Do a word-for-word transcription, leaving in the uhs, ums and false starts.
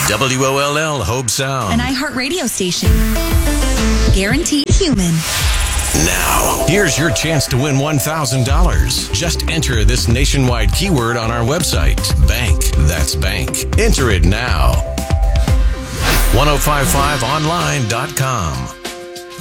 W O L L Hobe Sound. An iHeartRadio station. Guaranteed human. Now, here's your chance to win one thousand dollars. Just enter this nationwide keyword on our website. Bank. That's bank. Enter it now. ten fifty-five online dot com.